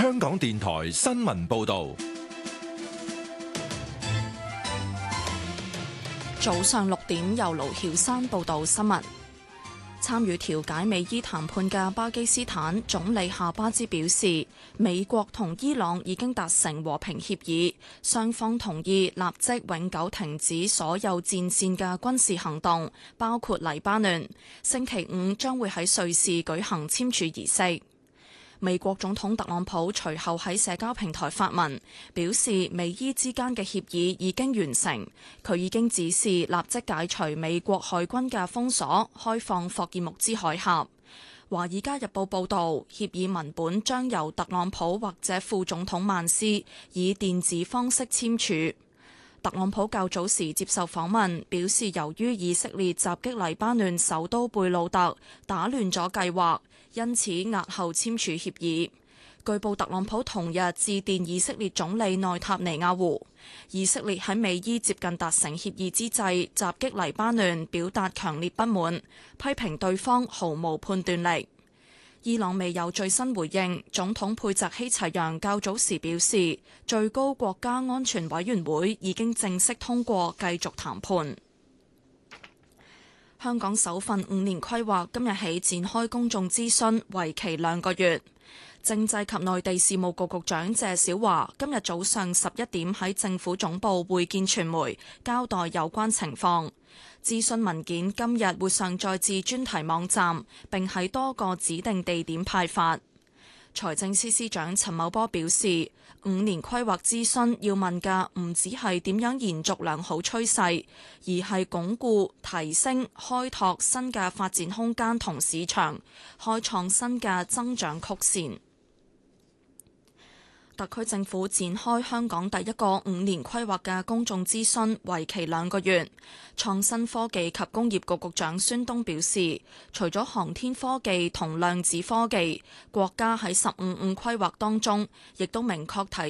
香港電台新聞報道。 早上6點，由盧曉山報道新聞。參與調解美伊談判嘅巴基斯坦總理夏巴茲表示，美國同伊朗已經達成和平協議，雙方同意立即永久停止所有戰線嘅軍事行動，包括黎巴嫩。星期五將會喺瑞士舉行簽署儀式。美國總統特朗普隨後喺社交平台發文，表示美伊之間嘅協議已經完成，佢已經指示立即解除美國海軍嘅封鎖，開放霍爾木茲海峽。華爾街日報報導，協議文本將由特朗普或者副總統曼斯以電子方式簽署。特朗普較早時接受訪問，表示由於以色列襲擊黎巴嫩首都貝魯特，打亂咗計劃，因此押後簽署協議。據報特朗普同日致電以色列總理內塔尼亞胡。以色列喺美伊接近達成協議之際襲擊黎巴嫩，表達強烈不滿，批評對方毫無判斷力。伊朗未有最新回應。總統佩澤希齊揚較早時表示，最高國家安全委員會已經正式通過繼續談判。香港首份5年規劃今日起展開公眾諮詢，為期2個月。政制及內地事務局局長謝小華今日早上11點喺政府總部會見傳媒，交代有關情況。諮詢文件今日會上載至專題網站，並喺多個指定地點派發。財政司司長陳茂波表示，5年規劃諮詢要問嘅唔只係點樣延續良好趨勢，而係鞏固、提升、開拓新嘅發展空間同市場，開創新嘅增長曲線。特區政府展開香港第一個5年規劃嘅公眾諮詢，為期2個月。創新科技及工業局局長孫東表示，除咗航天科技同量子科技，國家喺15規劃當中亦都明確提